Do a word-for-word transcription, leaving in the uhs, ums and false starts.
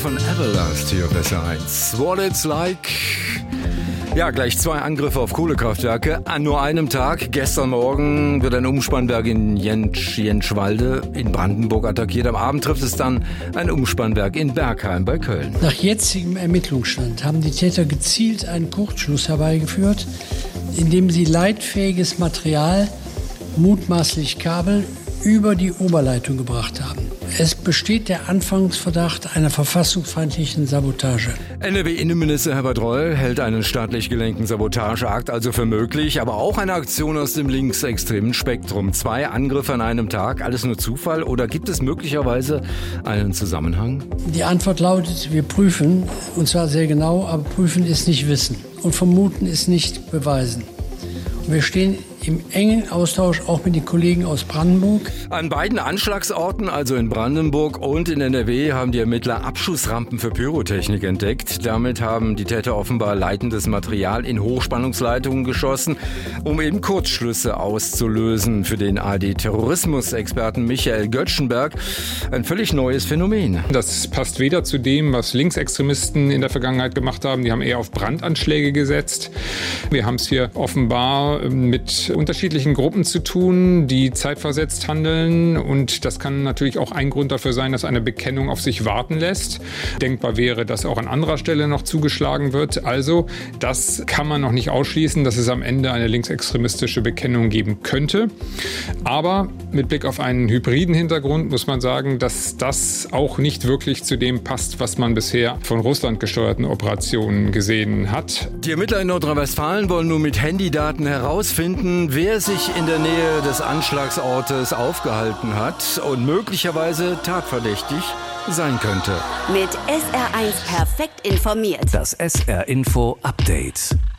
von Everlast hier auf S R eins. What it's like. Ja, gleich zwei Angriffe auf Kohlekraftwerke an nur einem Tag. Gestern Morgen wird ein Umspannwerk in Jentsch, Jentschwalde in Brandenburg attackiert. Am Abend trifft es dann ein Umspannwerk in Bergheim bei Köln. Nach jetzigem Ermittlungsstand haben die Täter gezielt einen Kurzschluss herbeigeführt, indem sie leitfähiges Material, mutmaßlich Kabel, über die Oberleitung gebracht haben. Es besteht der Anfangsverdacht einer verfassungsfeindlichen Sabotage. N R W-Innenminister Herbert Reul hält einen staatlich gelenkten Sabotageakt also für möglich, aber auch eine Aktion aus dem linksextremen Spektrum. Zwei Angriffe an einem Tag, alles nur Zufall oder gibt es möglicherweise einen Zusammenhang? Die Antwort lautet, wir prüfen, und zwar sehr genau, aber prüfen ist nicht wissen und vermuten ist nicht beweisen. Und wir stehen im engen Austausch auch mit den Kollegen aus Brandenburg. An beiden Anschlagsorten, also in Brandenburg und in N R W, haben die Ermittler Abschussrampen für Pyrotechnik entdeckt. Damit haben die Täter offenbar leitendes Material in Hochspannungsleitungen geschossen, um eben Kurzschlüsse auszulösen. Für den A R D-Terrorismusexperten Michael Göttschenberg ein völlig neues Phänomen. Das passt weder zu dem, was Linksextremisten in der Vergangenheit gemacht haben. Die haben eher auf Brandanschläge gesetzt. Wir haben es hier offenbar mit unterschiedlichen Gruppen zu tun, die zeitversetzt handeln, und das kann natürlich auch ein Grund dafür sein, dass eine Bekennung auf sich warten lässt. Denkbar wäre, dass auch an anderer Stelle noch zugeschlagen wird. Also das kann man noch nicht ausschließen, dass es am Ende eine linksextremistische Bekennung geben könnte. Aber mit Blick auf einen hybriden Hintergrund muss man sagen, dass das auch nicht wirklich zu dem passt, was man bisher von Russland gesteuerten Operationen gesehen hat. Die Ermittler in Nordrhein-Westfalen wollen nun mit Handydaten herausfinden, wer sich in der Nähe des Anschlagsortes aufgehalten hat und möglicherweise tatverdächtig sein könnte. Mit S R eins perfekt informiert. Das S R Info Update.